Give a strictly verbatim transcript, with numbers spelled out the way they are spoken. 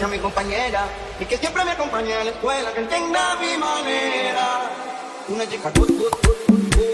sea mi compañera y que siempre me acompañe a la escuela, que entienda mi manera. Una chica good, good, good, good, good.